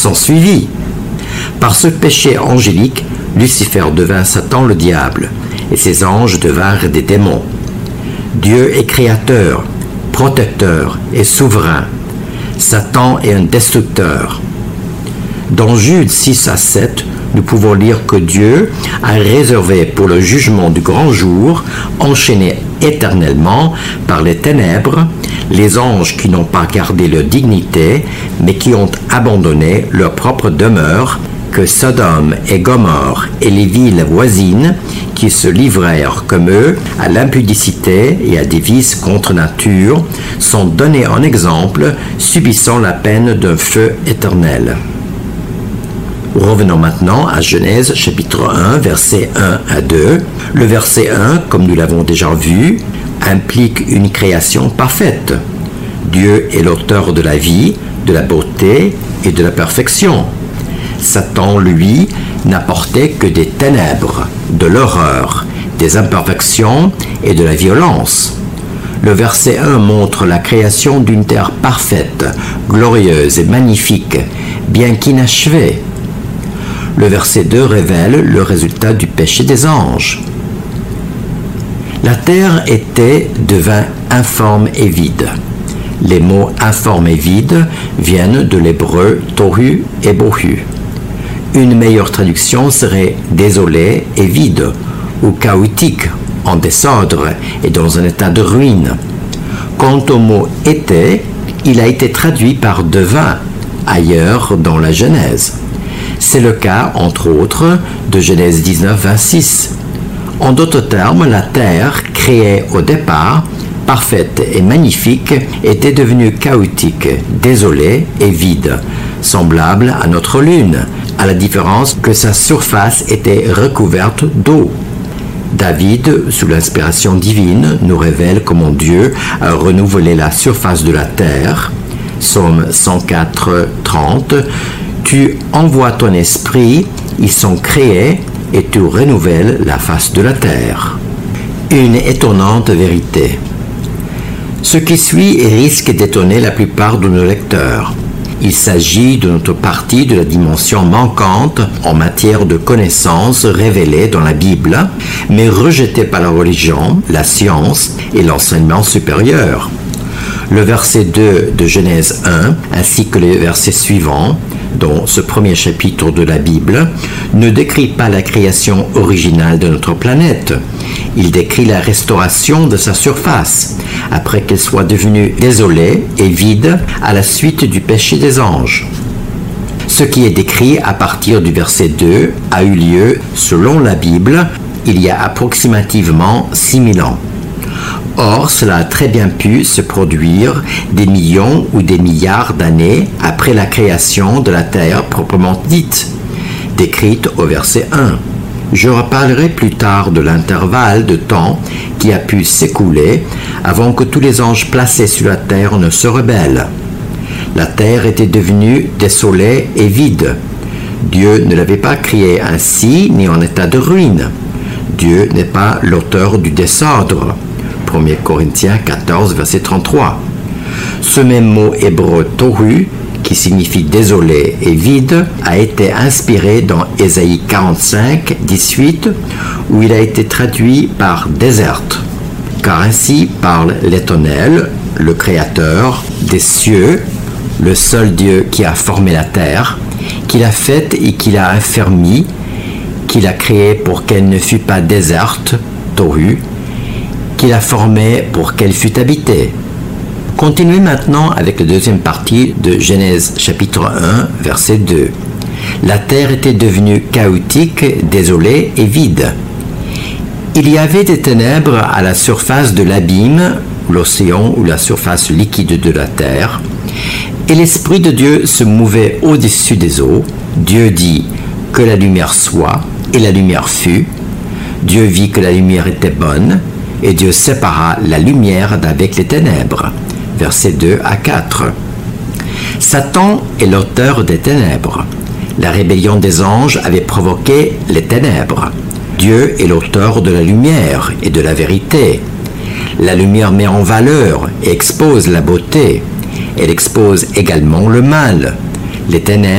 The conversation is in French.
s'ensuivit. Par ce péché angélique, Lucifer devint Satan le diable, et ses anges devinrent des démons. Dieu est créateur, protecteur et souverain. Satan est un destructeur. Dans Jude 6 à 7, nous pouvons lire que Dieu a réservé pour le jugement du grand jour, enchaînés éternellement par les ténèbres, les anges qui n'ont pas gardé leur dignité, mais qui ont abandonné leur propre demeure, que Sodome et Gomorrhe et les villes voisines, qui se livrèrent comme eux à l'impudicité et à des vices contre nature, sont donnés en exemple, subissant la peine d'un feu éternel. Revenons maintenant à Genèse chapitre 1, versets 1 à 2. Le verset 1, comme nous l'avons déjà vu, implique une création parfaite. Dieu est l'auteur de la vie, de la beauté et de la perfection. Satan, lui, n'apportait que des ténèbres, de l'horreur, des imperfections et de la violence. Le verset 1 montre la création d'une terre parfaite, glorieuse et magnifique, bien qu'inachevée. Le verset 2 révèle le résultat du péché des anges. La terre devint informe et vide. Les mots informe et vide viennent de l'hébreu tohu et bohu. Une meilleure traduction serait désolé et vide, ou chaotique, en désordre et dans un état de ruine. Quant au mot était, il a été traduit par devint ailleurs dans la Genèse. C'est le cas, entre autres, de Genèse 19, 26. En d'autres termes, la terre, créée au départ, parfaite et magnifique, était devenue chaotique, désolée et vide, semblable à notre lune, à la différence que sa surface était recouverte d'eau. David, sous l'inspiration divine, nous révèle comment Dieu a renouvelé la surface de la terre. Psaume 104, 30. Tu envoies ton esprit, ils sont créés, et tu renouvelles la face de la terre. Une étonnante vérité. Ce qui suit risque d'étonner la plupart de nos lecteurs. Il s'agit de notre partie de la dimension manquante en matière de connaissances révélées dans la Bible, mais rejetée par la religion, la science et l'enseignement supérieur. Le verset 2 de Genèse 1, ainsi que les versets suivants, dont ce premier chapitre de la Bible, ne décrit pas la création originale de notre planète. Il décrit la restauration de sa surface, après qu'elle soit devenue désolée et vide à la suite du péché des anges. Ce qui est décrit à partir du verset 2 a eu lieu, selon la Bible, il y a approximativement 6000 ans. Or, cela a très bien pu se produire des millions ou des milliards d'années après la création de la Terre proprement dite, décrite au verset 1. Je reparlerai plus tard de l'intervalle de temps qui a pu s'écouler avant que tous les anges placés sur la Terre ne se rebellent. La Terre était devenue désolée et vide. Dieu ne l'avait pas créée ainsi ni en état de ruine. Dieu n'est pas l'auteur du désordre. 1 Corinthiens 14, verset 33. Ce même mot hébreu tohu, qui signifie désolé et vide, a été inspiré dans Ésaïe 45, 18, où il a été traduit par déserte. Car ainsi parle l'Éternel, le Créateur des cieux, le seul Dieu qui a formé la terre, qui l'a faite et qui l'a affermie, qui l'a créée pour qu'elle ne fût pas déserte, tohu, qui l'a formée pour qu'elle fût habitée. Continuez maintenant avec la deuxième partie de Genèse chapitre 1, verset 2. La terre était devenue chaotique, désolée et vide. Il y avait des ténèbres à la surface de l'abîme, l'océan ou la surface liquide de la terre, et l'Esprit de Dieu se mouvait au-dessus des eaux. Dieu dit que la lumière soit, et la lumière fut. Dieu vit que la lumière était bonne, et Dieu sépara la lumière d'avec les ténèbres. Versets 2 à 4. Satan est l'auteur des ténèbres. La rébellion des anges avait provoqué les ténèbres. Dieu est l'auteur de la lumière et de la vérité. La lumière met en valeur et expose la beauté. Elle expose également le mal. Les ténèbres